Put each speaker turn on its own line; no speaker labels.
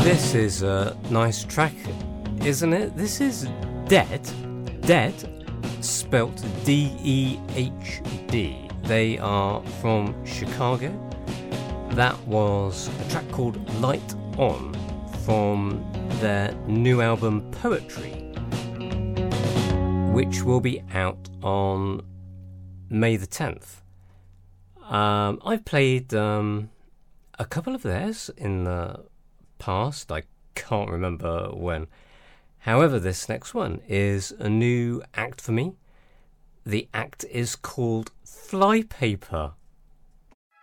This is a nice track, isn't it? This is Dead, spelt D-E-H-D. They are from Chicago. That was a track called Light On from their new album Poetry, which will be out on May the 10th. I've played a couple of theirs in the past. I can't remember when. However, this next one is a new act for me. The act is called Flypaper.